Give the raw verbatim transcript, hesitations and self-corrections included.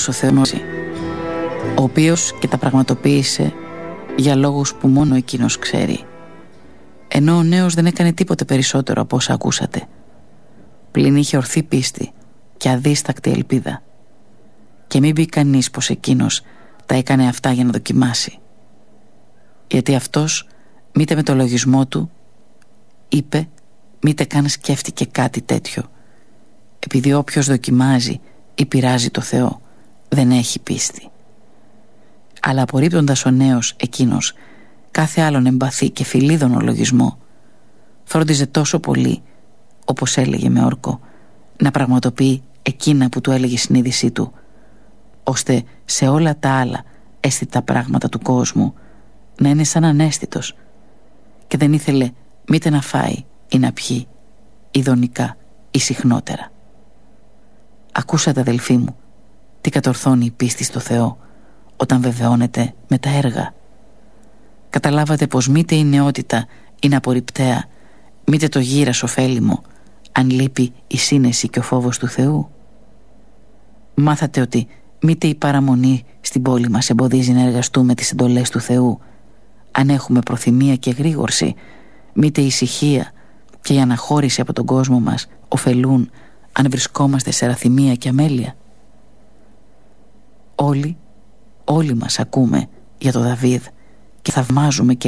λόγος ο Θεός, ο οποίος και τα πραγματοποίησε για λόγους που μόνο εκείνος ξέρει, ενώ ο νέος δεν έκανε τίποτε περισσότερο από όσα ακούσατε, πλην είχε ορθή πίστη και αδίστακτη ελπίδα. Και μην πει κανείς πως εκείνος τα έκανε αυτά για να δοκιμάσει, γιατί αυτός μήτε με το λογισμό του είπε, μήτε καν σκέφτηκε κάτι τέτοιο, επειδή όποιος δοκιμάζει ή πειράζει το Θεό δεν έχει πίστη. Αλλά απορρίπτοντας ο νέος εκείνος κάθε άλλον εμπαθή και φιλίδωνο λογισμό, φρόντιζε τόσο πολύ, όπως έλεγε με όρκο, να πραγματοποιεί εκείνα που του έλεγε η συνείδησή του, ώστε σε όλα τα άλλα αίσθητα πράγματα του κόσμου να είναι σαν αναίσθητος, και δεν ήθελε μήτε να φάει ή να πιει, ειδονικά ή συχνότερα. Ακούσατε, αδελφοί μου, τι κατορθώνει η πίστη στο Θεό όταν βεβαιώνεται με τα έργα. Καταλάβατε πως μήτε η νεότητα είναι απορριπταία, μήτε το γύρας ωφέλιμο, αν λείπει η σύνεση και ο φόβος του Θεού. Μάθατε ότι μήτε η παραμονή στην πόλη μας εμποδίζει να εργαστούμε τις εντολές του Θεού, αν έχουμε προθυμία και γρήγορση, μήτε η ησυχία και η αναχώρηση από τον κόσμο μας ωφελούν αν βρισκόμαστε σε ραθυμία και αμέλεια. Όλοι, όλοι μας ακούμε για τον Δαβίδ και θαυμάζουμε και